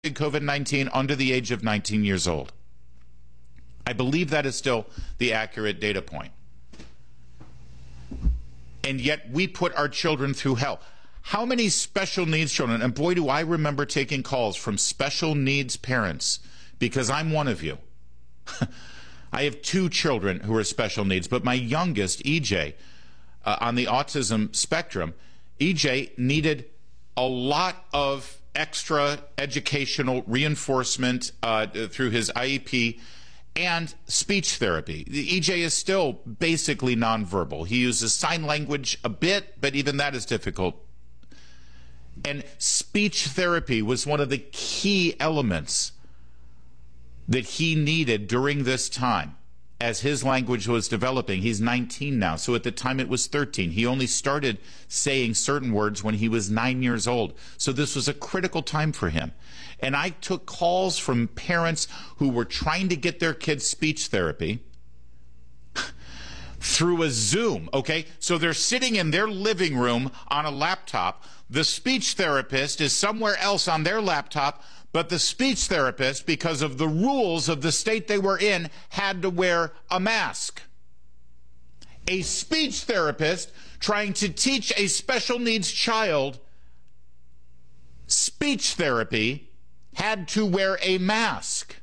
COVID-19 under the age of 19 years old. I believe that is still the accurate data point. And yet we put our children through hell. How many special needs children, and boy, do I remember taking calls from special needs parents, because I'm one of you. I have 2 children who are special needs, but my youngest, EJ, on the autism spectrum, EJ needed a lot of extra educational reinforcement through his IEP and speech therapy. EJ is still basically nonverbal. He uses sign language a bit, but even that is difficult. And speech therapy was one of the key elements that he needed during this time as his language was developing. He's 19 now, so at the time it was 13. He only started saying certain words when he was 9 years old. So this was a critical time for him. And I took calls from parents who were trying to get their kids speech therapy through a Zoom, okay? So they're sitting in their living room on a laptop. The speech therapist is somewhere else on their laptop, but the speech therapist, because of the rules of the state they were in, had to wear a mask. A speech therapist trying to teach a special needs child speech therapy had to wear a mask.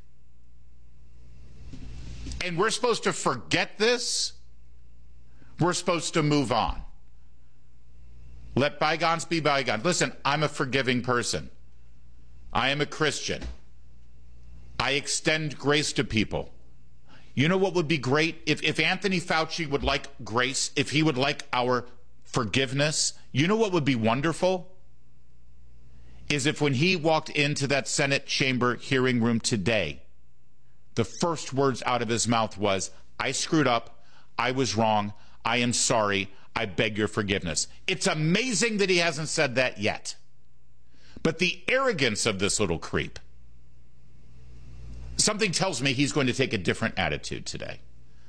And we're supposed to forget this? We're supposed to move on. Let bygones be bygones. Listen, I'm a forgiving person. I am a Christian. I extend grace to people. You know what would be great? If Anthony Fauci would like grace, if he would like our forgiveness, you know what would be wonderful? Is if when he walked into that Senate chamber hearing room today, the first words out of his mouth was, I screwed up, I was wrong, I am sorry, I beg your forgiveness. It's amazing that he hasn't said that yet. But the arrogance of this little creep, something tells me he's going to take a different attitude today.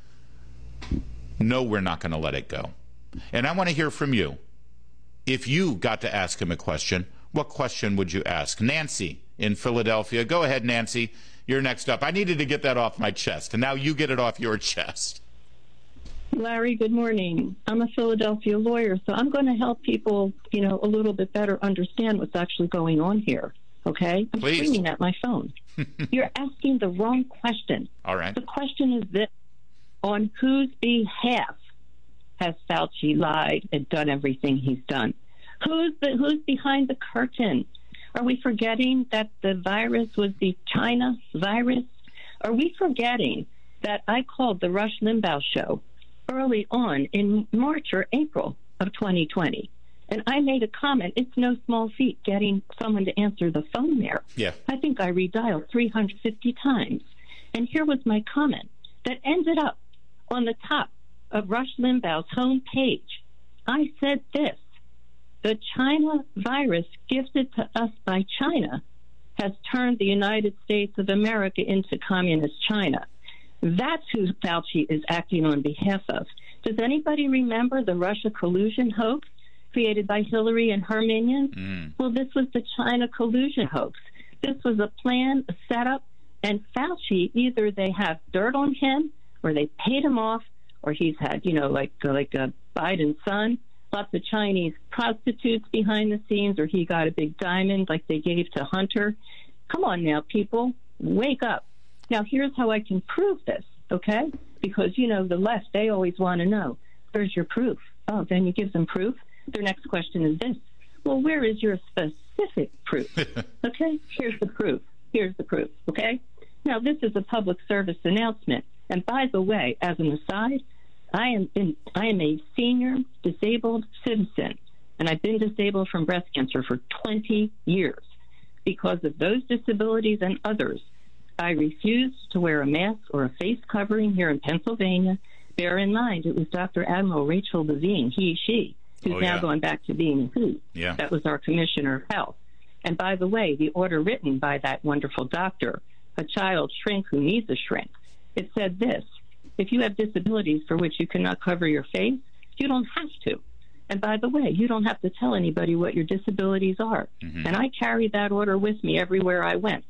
No, we're not going to let it go. And I want to hear from you. If you got to ask him a question, what question would you ask? Nancy in Philadelphia. Go ahead, Nancy. You're next up. I needed to get that off my chest, and now you get it off your chest. Larry, good morning. I'm a Philadelphia lawyer, so I'm going to help people, a little bit better understand what's actually going on here, okay? I'm Please. screaming at my phone. You're asking the wrong question. All right. The question is this: on whose behalf has Fauci lied and done everything he's done? Who's behind the curtain? Are we forgetting that the virus was the China virus? Are we forgetting that I called the Rush Limbaugh show early on in March or April of 2020? And I made a comment. It's no small feat getting someone to answer the phone there. Yeah. I think I redialed 350 times. And here was my comment that ended up on the top of Rush Limbaugh's homepage. I said this: the China virus gifted to us by China has turned the United States of America into communist China. That's who Fauci is acting on behalf of. Does anybody remember the Russia collusion hoax created by Hillary and her minions? Well, this was the China collusion hoax. This was a plan, a setup, and Fauci, either they have dirt on him or they paid him off, or he's had, like Biden's son, lots of Chinese prostitutes behind the scenes, or he got a big diamond like they gave to Hunter. Come on now, people, wake up. Now, here's how I can prove this, okay? Because, the left, they always want to know, where's your proof? Oh, then you give them proof. Their next question is this: well, where is your specific proof? Okay, here's the proof. Here's the proof, okay? Now, this is a public service announcement. And by the way, as an aside, I am a senior disabled citizen, and I've been disabled from breast cancer for 20 years. Because of those disabilities and others, I refused to wear a mask or a face covering here in Pennsylvania. Bear in mind, it was Dr. Admiral Rachel Levine, she, who's now going back to being he. Yeah. That was our Commissioner of Health. And by the way, the order written by that wonderful doctor, a child shrink who needs a shrink, it said this: if you have disabilities for which you cannot cover your face, you don't have to. And by the way, you don't have to tell anybody what your disabilities are. And I carried that order with me everywhere I went.